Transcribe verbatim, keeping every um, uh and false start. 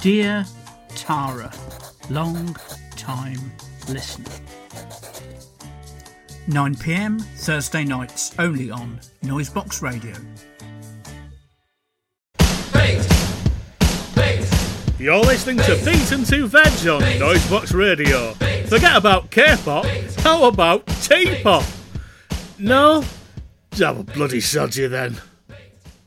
Dear Tara, long time listener. nine p m Thursday nights only on Noisebox Radio. You're listening to Pete and Two Veg on Noisebox Radio. Forget about K-pop, how about T-pop? No? Have a bloody sod you then.